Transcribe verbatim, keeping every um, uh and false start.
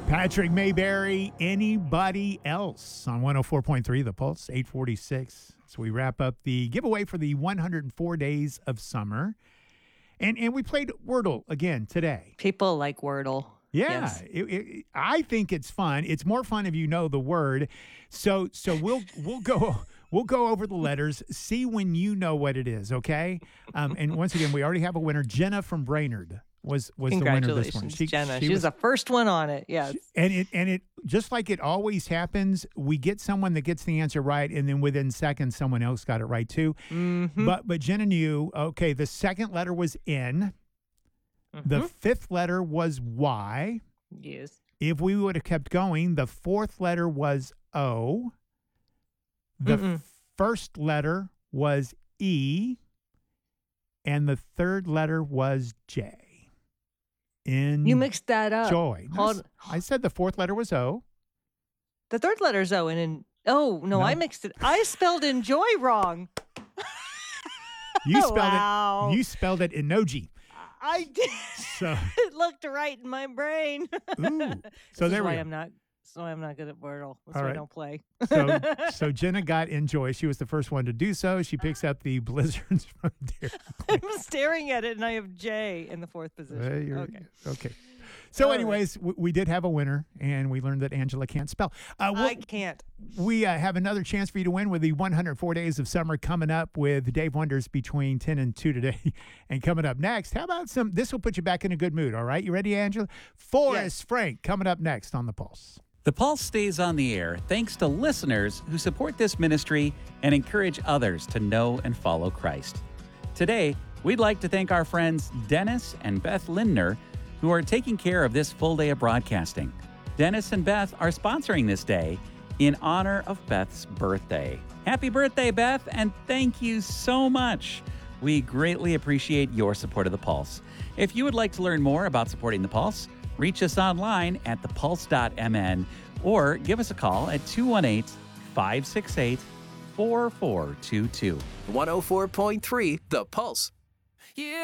Patrick Mayberry, Anybody Else on one oh four point three The Pulse, eight forty-six. So we wrap up the giveaway for the one hundred four days of summer. And and we played Wordle again today. People like Wordle. Yeah, Yes. it, it, I think it's fun. It's more fun if you know the word. So so we'll we'll go we'll go over the letters, see when you know what it is, okay? Um, and once again, we already have a winner. Jenna from Brainerd was was the winner this morning. Congratulations, Jenna. She, was the first one on it. Yes. And it and it just like it always happens, we get someone that gets the answer right, and then within seconds, someone else got it right too. Mm-hmm. But but Jenna knew. Okay, the second letter was N. Mm-hmm. The fifth letter was Y. Yes. If we would have kept going, the fourth letter was O. The Mm-mm. first letter was E. And the third letter was J. In You mixed that up. joy. No, Hold- I said the fourth letter was O. The third letter's O, and in oh no, No. I mixed it. I spelled enjoy wrong. You spelled Wow. it. You spelled it emoji. I did. So, It looked right in my brain. ooh. This So is there we why go. I'm not. So I'm not good at Wordle. That's All why right. I don't play. So, so Jenna got enjoy. She was the first one to do so. She picks up the blizzards from Dairy Queen. I'm staring at it, and I have J in the fourth position. Uh, you're- okay. Okay. So, All right. anyways, w- we did have a winner, and we learned that Angela can't spell. Uh, we'll- I can't. we uh, have another chance for you to win with the one hundred four Days of Summer coming up with Dave Wonders between ten and two today. And coming up next, how about some? This will put you back in a good mood. All right, you ready, Angela? Forrest Frank coming up next on the Pulse. The Pulse stays on the air thanks to listeners who support this ministry and encourage others to know and follow Christ. Today, we'd like to thank our friends Dennis and Beth Lindner, who are taking care of this full day of broadcasting. Dennis and Beth are sponsoring this day in honor of Beth's birthday. Happy birthday, Beth, and thank you so much. We greatly appreciate your support of The Pulse. If you would like to learn more about supporting The Pulse, reach us online at the pulse dot m n or give us a call at two one eight, five six eight, four four two two. one oh four point three The Pulse. Yeah.